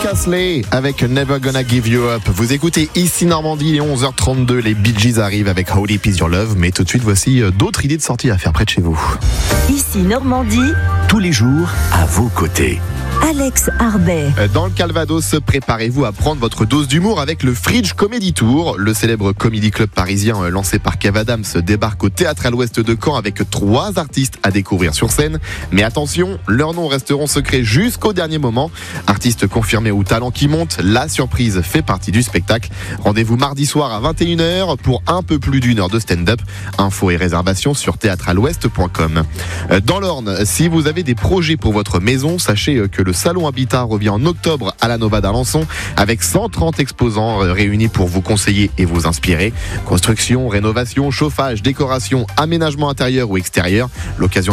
Rick Astley avec Never Gonna Give You Up. Vous écoutez ici Normandie, il est 11h32, les Bee Gees arrivent avec How Deep Is Your Love. Mais tout de suite, voici d'autres idées de sortie à faire près de chez vous. Ici Normandie, tous les jours à vos côtés. Alex Arbet. Dans le Calvados, préparez-vous à prendre votre dose d'humour avec le Fridge Comedy Tour. Le célèbre comedy club parisien lancé par Kev Adams débarque au Théâtre à l'Ouest de Caen avec 3 artistes à découvrir sur scène. Mais attention, leurs noms resteront secrets jusqu'au dernier moment. Artistes confirmés ou talents qui montent, la surprise fait partie du spectacle. Rendez-vous mardi soir à 21h pour un peu plus d'une heure de stand-up. Infos et réservations sur théâtrealouest.com. Dans l'Orne, si vous avez des projets pour votre maison, sachez que le Salon Habitat revient en octobre à la Nova d'Alençon avec 130 exposants réunis pour vous conseiller et vous inspirer. Construction, rénovation, chauffage, décoration, aménagement intérieur ou extérieur. L'occasion